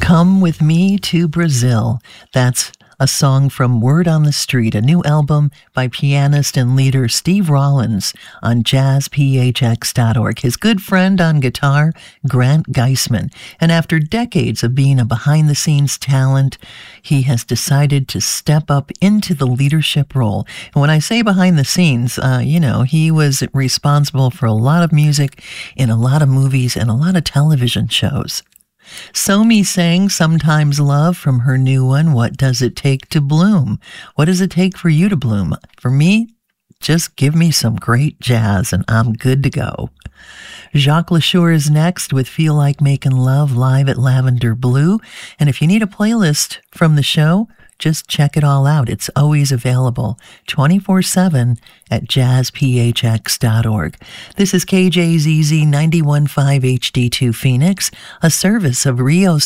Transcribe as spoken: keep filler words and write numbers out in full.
Come With Me to Brazil. That's a song from Word on the Street, a new album by pianist and leader Steve Rollins on jazz p h x dot org. His good friend on guitar, Grant Geisman. And after decades of being a behind-the-scenes talent, he has decided to step up into the leadership role. And when I say behind the scenes, uh, you know, he was responsible for a lot of music in a lot of movies and a lot of television shows. Somi sang Sometimes Love from her new one, What Does It Take to Bloom? What does it take for you to bloom? For me, just give me some great jazz and I'm good to go. Jacques LaSure is next with Feel Like Making Love live at Lavender Blue. And if you need a playlist from the show, just check it all out. It's always available twenty-four seven at jazz p h x dot org. This is K J Z Z ninety-one point five H D two Phoenix, a service of Rio